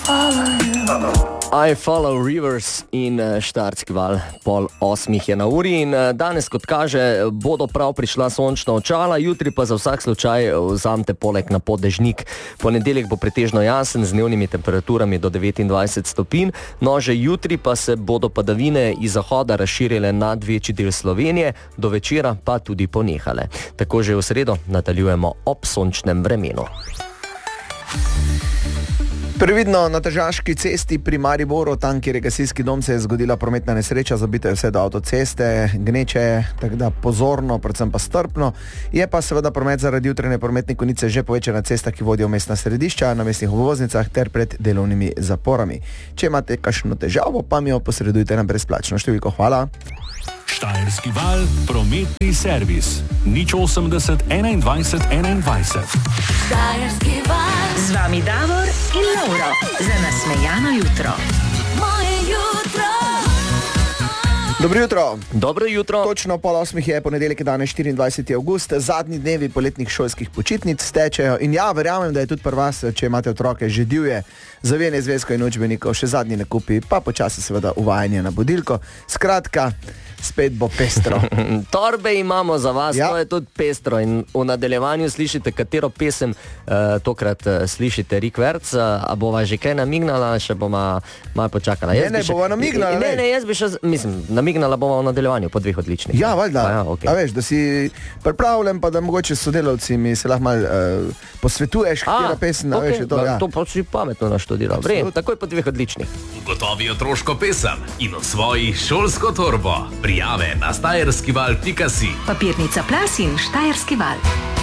I Follow Rivers in Štajerski val, 7:30 je na uri in danes, kot kaže, bodo prav prišla sončna očala, jutri pa za vsak slučaj vzamte poleg na podežnik. Ponedeljek bo pretežno jasen z dnevnimi temperaturami do 29 stopinj, no že jutri pa se bodo padavine iz zahoda razširile nad večji del Slovenije, do večera pa tudi ponehale. Tako že v sredo nadaljujemo ob sončnem vremenu. Previdno, na Tržaški cesti pri Mariboru, tam, kjer je gasilski dom, se je zgodila prometna nesreča, zabite vse do avtoceste, gneče, tako da pozorno, predvsem pa strpno. Je pa seveda promet zaradi jutranje prometne konice že povečan na cestah, ki vodijo v mestna središča, na mestnih obvoznicah ter pred delovnimi zaporami. Če imate kakšno težavo, pa mi jo posredujte na brezplačno številko. Hvala. Štajerski val, prometni servis. 080 21 21. Štajerski val. Z vami Davor in Lauro. Za nasmejano jutro. Moje jutro. Dobro jutro. Dobro jutro. Točno 7:30 je, ponedeljek je danes 24. avgust, zadnji dnevi poletnih šolskih počitnic stečejo in ja, verjamem, da je tudi pri vas, če imate otroke, že divje zavijanje zvezkov in učbenikov, še zadnji nakupi, pa počasi seveda uvajanje na budilko. Skratka, spet bo pestro. Torbe imamo za vas, ja. To je tudi pestro in v nadaljevanju slišite, katero pesem tokrat slišite, Rik Verc, a bova že kaj namignala, še bova malo počakala. Ne, bova namignala. Ne, jaz bi še, namignala bova v nadaljevanju po dveh odličnih. Ja, valjda. Ja, okay. A veš, da si pripravljen, pa da mogoče s sodelavci mi se lahko malo posvetuješ, katera pesem, okay. Veš, to, ja. To pa si pametno naštudiral. Vrej, takoj po dveh odličnih. Ugotovi otroško pesem in osvoji šolsko torbo. Prijave na stajerskival.si. Papirnica Plas in Štajerski val.